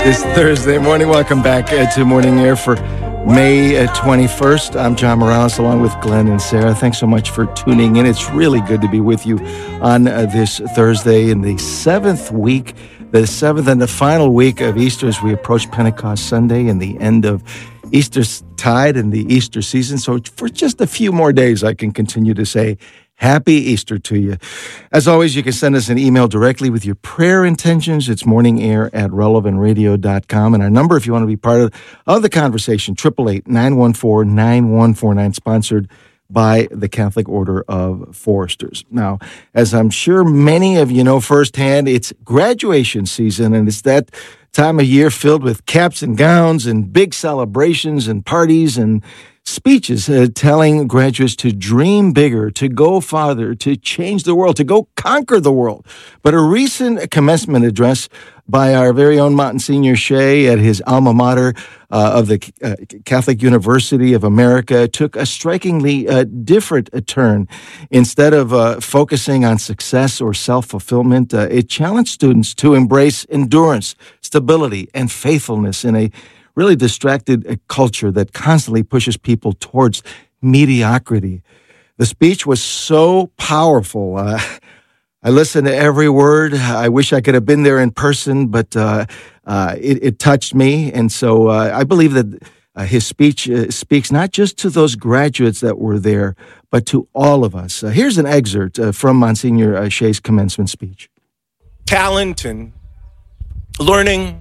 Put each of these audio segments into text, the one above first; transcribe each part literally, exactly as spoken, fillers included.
This Thursday morning. Welcome back uh, to Morning Air for May uh, twenty-first. I'm John Morales along with Glenn and Sarah. Thanks so much for tuning in. It's really good to be with you on uh, this Thursday in the seventh week, the seventh and the final week of Easter as we approach Pentecost Sunday and the end of Easter's tide and the Easter season. So for just a few more days, I can continue to say Happy Easter to you. As always, you can send us an email directly with your prayer intentions. It's morningair at relevant radio dot com. And our number, if you want to be part of, of the conversation, eight eight eight, nine one four, nine one four nine, sponsored by the Catholic Order of Foresters. Now, as I'm sure many of you know firsthand, it's graduation season, and it's that time of year filled with caps and gowns and big celebrations and parties and speeches uh, telling graduates to dream bigger, to go farther, to change the world, to go conquer the world. But a recent commencement address by our very own Monsignor Shea at his alma mater uh, of the uh, Catholic University of America took a strikingly uh, different uh, turn. Instead of uh, focusing on success or self-fulfillment, uh, it challenged students to embrace endurance, stability, and faithfulness in a really distracted culture that constantly pushes people towards mediocrity. The speech was so powerful. Uh, I listened to every word. I wish I could have been there in person, but uh, uh, it, it touched me. And so uh, I believe that uh, his speech uh, speaks not just to those graduates that were there, but to all of us. Uh, here's an excerpt uh, from Monsignor uh, Shea's commencement speech. Talent and learning,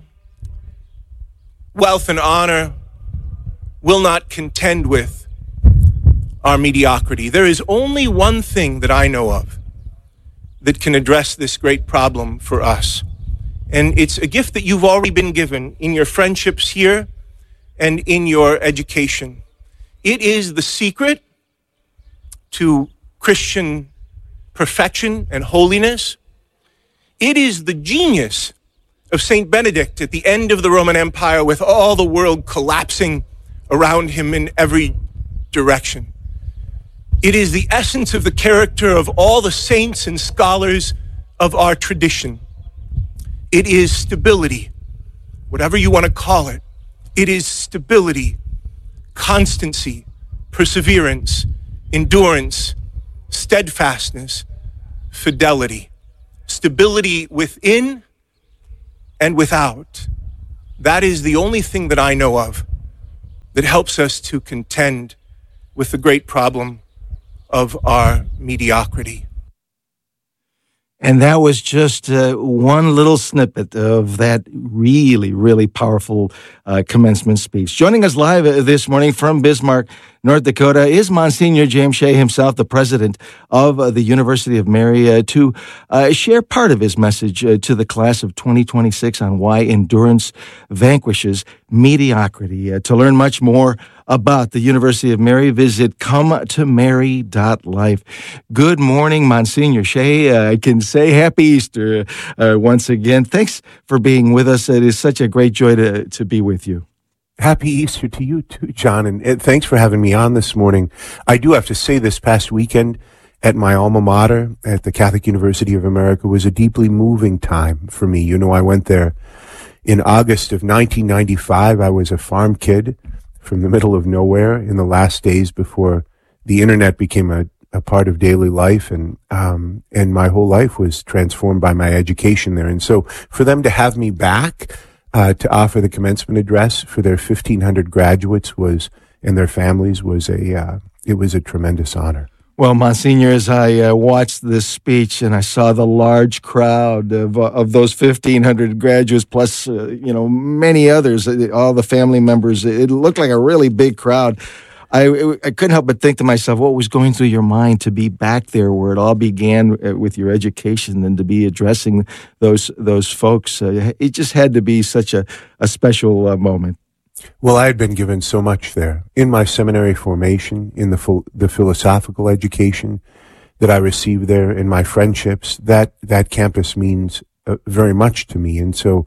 wealth and honor will not contend with our mediocrity. There is only one thing that I know of that can address this great problem for us. And it's a gift that you've already been given in your friendships here and in your education. It is the secret to Christian perfection and holiness. It is the genius of Saint Benedict at the end of the Roman Empire, with all the world collapsing around him in every direction. It is the essence of the character of all the saints and scholars of our tradition. It is stability, whatever you want to call it. It is stability, constancy, perseverance, endurance, steadfastness, fidelity. Stability within and without. That is the only thing that I know of that helps us to contend with the great problem of our mediocrity. And that was just uh, one little snippet of that really, really powerful uh, commencement speech. Joining us live uh, this morning from Bismarck, North Dakota, is Monsignor James Shea himself, the president of uh, the University of Mary, uh, to uh, share part of his message uh, to the class of twenty twenty-six on why endurance vanquishes mediocrity. Uh, to learn much more about the University of Mary, visit come to mary dot life. Good morning, Monsignor Shea. Uh, I can say Happy Easter uh, once again. Thanks for being with us. It is such a great joy to, to be with you. Happy Easter to you too, John, and, and thanks for having me on this morning. I do have to say this past weekend at my alma mater at the Catholic University of America was a deeply moving time for me. You know, I went there in August of nineteen ninety-five. I was a farm kid from the middle of nowhere in the last days before the internet became a, a part of daily life, and um, and my whole life was transformed by my education there. And so for them to have me back Uh, to offer the commencement address for their fifteen hundred graduates was, and their families was a, uh, it was a tremendous honor. Well, Monsignor, as I uh, watched this speech and I saw the large crowd of uh, of those fifteen hundred graduates, plus uh, you know many others, uh, all the family members, it looked like a really big crowd. I, I couldn't help but think to myself, what was going through your mind to be back there where it all began with your education and to be addressing those those folks? Uh, it just had to be such a, a special uh, moment. Well, I had been given so much there in my seminary formation, in the full, the philosophical education that I received there, in my friendships. That that campus means uh, very much to me, and so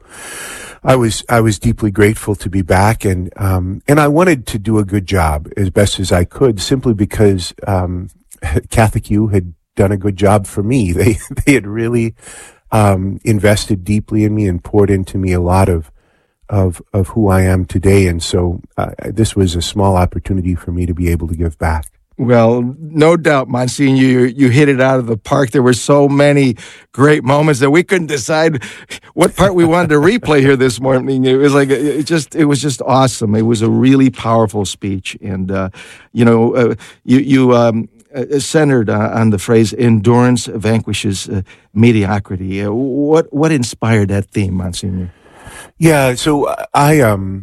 I was I was deeply grateful to be back, and um, and I wanted to do a good job as best as I could, simply because um, Catholic U had done a good job for me. They they had really um, invested deeply in me and poured into me a lot of of of who I am today. And so uh, this was a small opportunity for me to be able to give back. Well, no doubt, Monsignor, you, you hit it out of the park. There were so many great moments that we couldn't decide what part we wanted to replay here this morning. It was like, it just, it was just awesome. It was a really powerful speech. And, uh, you know, uh, you, you, um, uh, centered uh, on the phrase endurance vanquishes uh, mediocrity. Uh, what, what inspired that theme, Monsignor? Yeah. So I, um,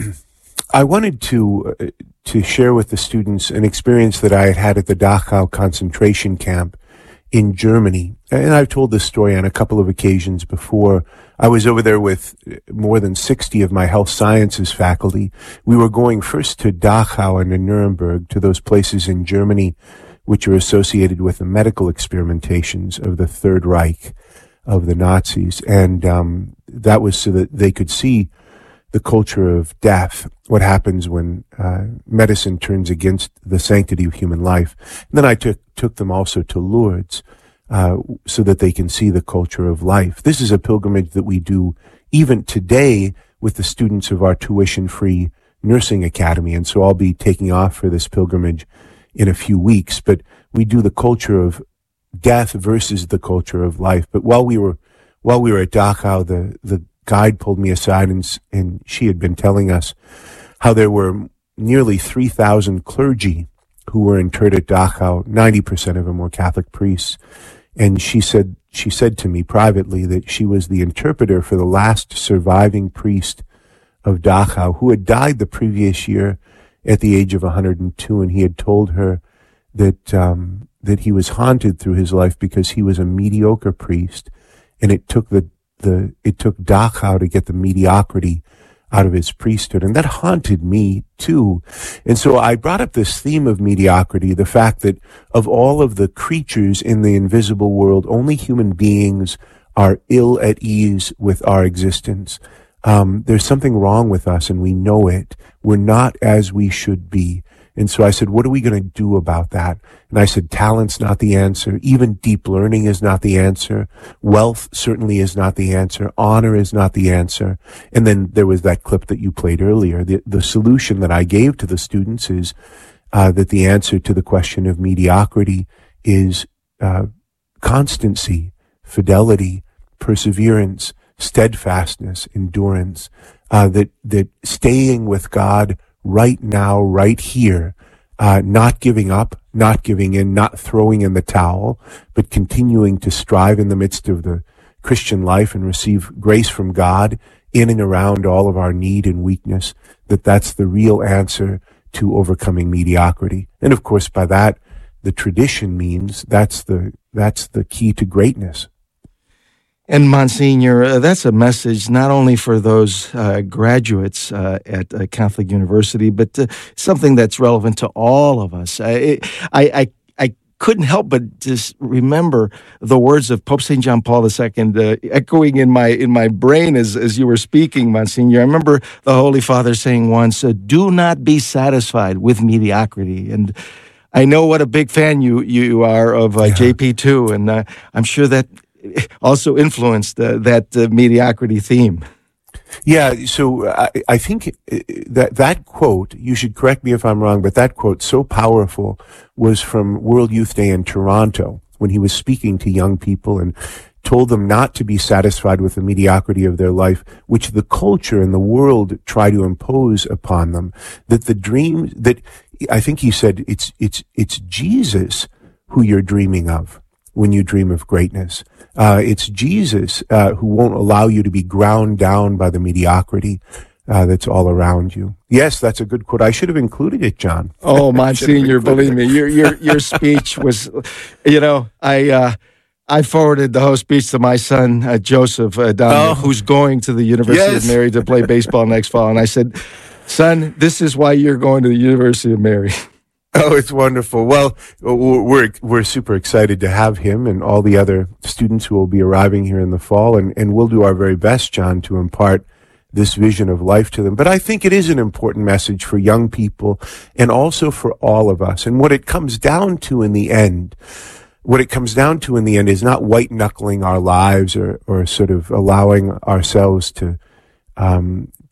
I wanted to, uh, to share with the students an experience that I had had at the Dachau concentration camp in Germany. And I've told this story on a couple of occasions before. I was over there with more than sixty of my health sciences faculty. We were going first to Dachau and to Nuremberg, to those places in Germany which are associated with the medical experimentations of the Third Reich, of the Nazis. And um, that was so that they could see the culture of death, what happens when uh, medicine turns against the sanctity of human life. And then I took took them also to Lourdes, uh, so that they can see the culture of life. This is a pilgrimage that we do even today with the students of our tuition-free nursing academy. And so I'll be taking off for this pilgrimage in a few weeks. But we do the culture of death versus the culture of life. But while we were while we were at Dachau, the the guide pulled me aside, and, and she had been telling us how there were nearly three thousand clergy who were interred at Dachau. ninety percent of them were Catholic priests. And she said, she said to me privately that she was the interpreter for the last surviving priest of Dachau, who had died the previous year at the age of one hundred two. And he had told her that, um, that he was haunted through his life because he was a mediocre priest, and it took the The, it took Dachau to get the mediocrity out of his priesthood. And that haunted me too. And so I brought up this theme of mediocrity, the fact that of all of the creatures in the invisible world, only human beings are ill at ease with our existence. Um, there's something wrong with us, and we know it. We're not as we should be. And so I said, what are we going to do about that? And I said, talent's not the answer. Even deep learning is not the answer. Wealth certainly is not the answer. Honor is not the answer. And then there was that clip that you played earlier. The, the solution that I gave to the students is uh, that the answer to the question of mediocrity is uh, constancy, fidelity, perseverance, steadfastness, endurance, uh, that, that staying with God right now, right here, uh, not giving up, not giving in, not throwing in the towel, but continuing to strive in the midst of the Christian life and receive grace from God in and around all of our need and weakness, that that's the real answer to overcoming mediocrity. And of course, by that, the tradition means that's the, that's the key to greatness. And Monsignor, uh, that's a message not only for those uh, graduates uh, at uh, Catholic University, but uh, something that's relevant to all of us. I, I, I, I couldn't help but just remember the words of Pope Saint John Paul the Second uh, echoing in my in my brain as as you were speaking, Monsignor. I remember the Holy Father saying once, uh, "Do not be satisfied with mediocrity." And I know what a big fan you you are of uh, yeah. J P two, and uh, I'm sure that also influenced uh, that uh, mediocrity theme. Yeah, so I, I think that that quote, you should correct me if I'm wrong, but that quote, so powerful, was from World Youth Day in Toronto, when he was speaking to young people and told them not to be satisfied with the mediocrity of their life, which the culture and the world try to impose upon them. That the dream, that I think he said, it's it's it's Jesus who you're dreaming of when you dream of greatness. Uh, it's Jesus uh, who won't allow you to be ground down by the mediocrity uh, that's all around you. Yes, that's a good quote. I should have included it, John. Oh, Monsignor, believe me, your your your speech was, you know, I uh, I forwarded the whole speech to my son uh, Joseph uh, down oh. there, who's going to the University yes. of Mary to play baseball next fall, and I said, "Son, this is why you're going to the University of Mary." Oh, it's wonderful. Well, we're we're super excited to have him and all the other students who will be arriving here in the fall, and, and we'll do our very best, John, to impart this vision of life to them. But I think it is an important message for young people and also for all of us. And what it comes down to in the end, what it comes down to in the end is not white-knuckling our lives or, or sort of allowing ourselves to um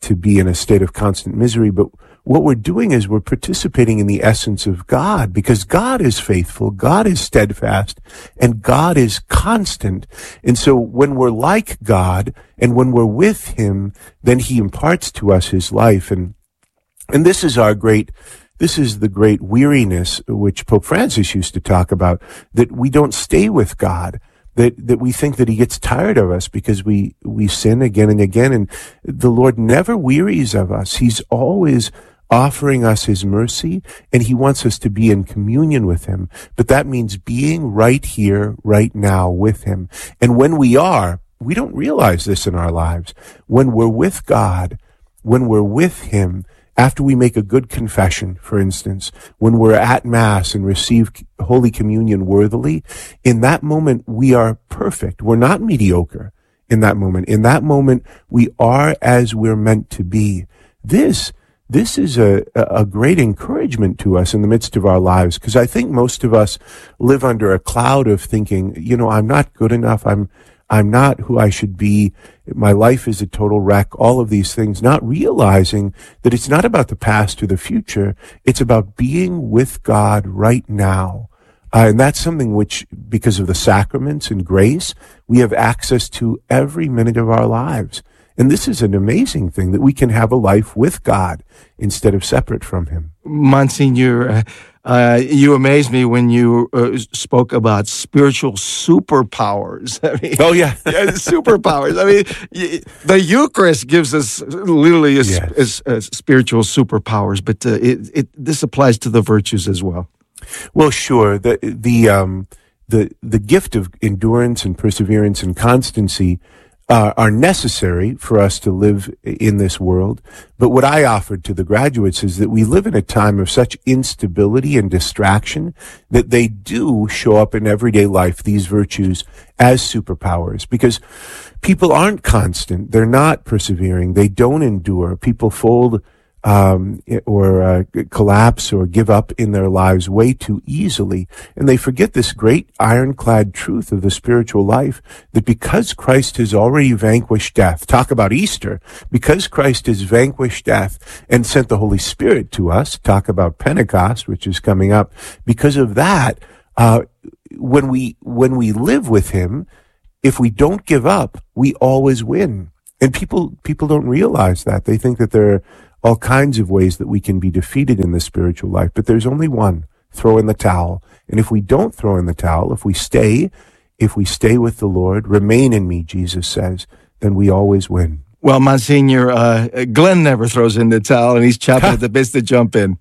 to be in a state of constant misery, but what we're doing is we're participating in the essence of God, because God is faithful, God is steadfast, and God is constant. And so when we're like God and when we're with him, then he imparts to us his life. And and this is our great This is the great weariness which Pope Francis used to talk about, that we don't stay with God, that, that we think that he gets tired of us because we, we sin again and again. And the Lord never wearies of us. He's always offering us his mercy, and he wants us to be in communion with him. But that means being right here, right now with him. And when we are, we don't realize this in our lives. When we're with God, when we're with him, after we make a good confession, for instance, when we're at Mass and receive Holy Communion worthily, in that moment we are perfect. We're not mediocre in that moment. In that moment, we are as we're meant to be. This, this is a, a great encouragement to us in the midst of our lives, because I think most of us live under a cloud of thinking, you know, I'm not good enough. I'm I'm not who I should be. My life is a total wreck. All of these things, not realizing that it's not about the past or the future. It's about being with God right now. Uh, and that's something which, because of the sacraments and grace, we have access to every minute of our lives. And this is an amazing thing, that we can have a life with God instead of separate from him. Monsignor, uh, uh, you amazed me when you uh, spoke about spiritual superpowers. I mean, oh, yeah. yeah, superpowers. I mean, y- the Eucharist gives us literally a, Yes. a, a spiritual superpowers, but uh, it, it, this applies to the virtues as well. Well, sure. The, the, um, the, the gift of endurance and perseverance and constancy Uh, are necessary for us to live in this world. But what I offered to the graduates is that we live in a time of such instability and distraction that they do show up in everyday life, these virtues, as superpowers, because people aren't constant. They're not persevering. They don't endure. People fold um, or uh, collapse or give up in their lives way too easily. And they forget this great ironclad truth of the spiritual life, that because Christ has already vanquished death, talk about Easter, because Christ has vanquished death and sent the Holy Spirit to us, talk about Pentecost, which is coming up, because of that, uh, when we, when we live with him, if we don't give up, we always win. And people, people don't realize that. They think that there are all kinds of ways that we can be defeated in the spiritual life, but there's only one: throw in the towel. And if we don't throw in the towel, if we stay, if we stay with the Lord, remain in me, Jesus says, then we always win. Well, Monsignor, uh, Glenn never throws in the towel, and he's chopping at the bits to jump in.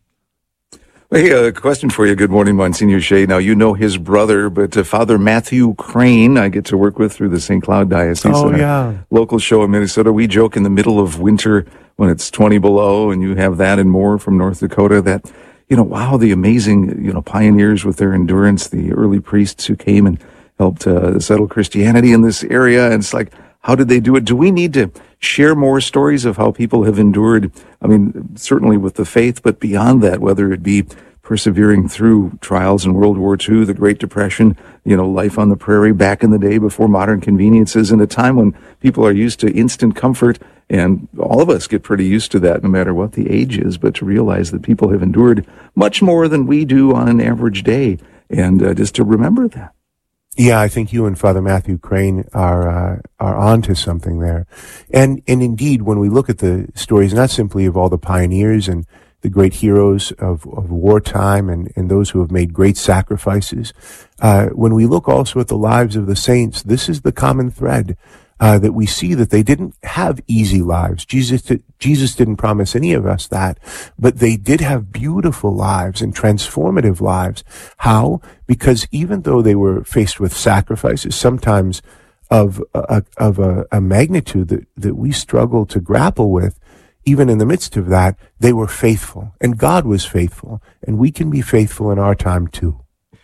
Hey, a question for you. Good morning, Monsignor Shea. Now, you know his brother, but uh, Father Matthew Crane, I get to work with through the Saint Cloud Diocese. Oh, in yeah. Local show in Minnesota. We joke in the middle of winter when it's twenty below and you have that and more from North Dakota, that, you know, wow, the amazing, you know, pioneers with their endurance, the early priests who came and helped uh, settle Christianity in this area. And it's like, how did they do it? Do we need to share more stories of how people have endured? I mean, certainly with the faith, but beyond that, whether it be persevering through trials in World War Two, the Great Depression, you know, life on the prairie back in the day before modern conveniences, in a time when people are used to instant comfort. And all of us get pretty used to that, no matter what the age is, but to realize that people have endured much more than we do on an average day, and uh, just to remember that. Yeah, I think you and Father Matthew Crane are uh, are onto something there. And and indeed, when we look at the stories, not simply of all the pioneers and the great heroes of, of wartime and, and those who have made great sacrifices, uh, when we look also at the lives of the saints, this is the common thread. Uh, that we see that they didn't have easy lives. Jesus, did, Jesus didn't promise any of us that, but they did have beautiful lives and transformative lives. How? Because even though they were faced with sacrifices, sometimes of a, of a, a magnitude that, that we struggle to grapple with, even in the midst of that, they were faithful, and God was faithful, and we can be faithful in our time too.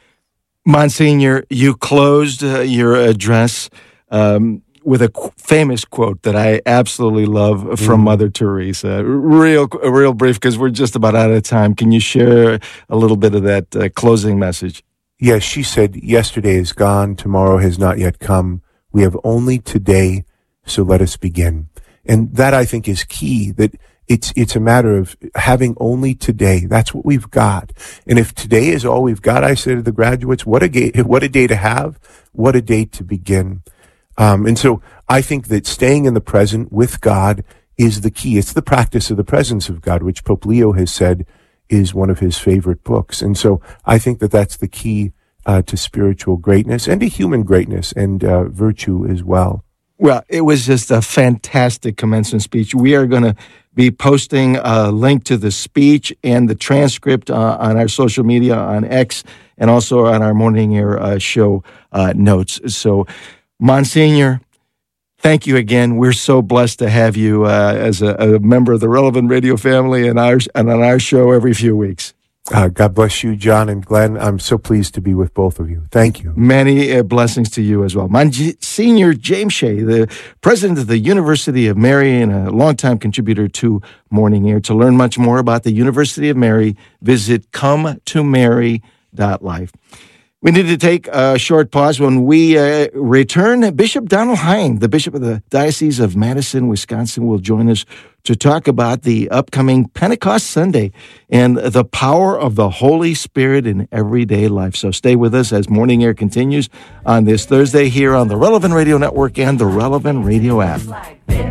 Monsignor, you closed uh, your address um, with a qu- famous quote that I absolutely love from mm. Mother Teresa. Real, real brief, because we're just about out of time. Can you share a little bit of that uh, closing message? Yes, she said, "Yesterday is gone, tomorrow has not yet come. We have only today, so let us begin." And that, I think, is key, that it's it's a matter of having only today. That's what we've got. And if today is all we've got, I say to the graduates, what a, ga- what a day to have, what a day to begin. Um, and so I think that staying in the present with God is the key. It's the practice of the presence of God, which Pope Leo has said is one of his favorite books. And so I think that that's the key uh, to spiritual greatness and to human greatness and uh, virtue as well. Well, it was just a fantastic commencement speech. We are going to be posting a link to the speech and the transcript uh, on our social media, on X, and also on our Morning Air uh, show uh, notes. So, Monsignor, thank you again. We're so blessed to have you uh, as a, a member of the Relevant Radio family and, ours, and on our show every few weeks. Uh, God bless you, John and Glenn. I'm so pleased to be with both of you. Thank you. Many uh, blessings to you as well. Monsignor James Shea, the president of the University of Mary and a longtime contributor to Morning Air. To learn much more about the University of Mary, visit come to mary dot life. We need to take a short pause. When we uh, return, Bishop Donald Hein, the Bishop of the Diocese of Madison, Wisconsin, will join us to talk about the upcoming Pentecost Sunday and the power of the Holy Spirit in everyday life. So stay with us as Morning Air continues on this Thursday here on the Relevant Radio Network and the Relevant Radio app.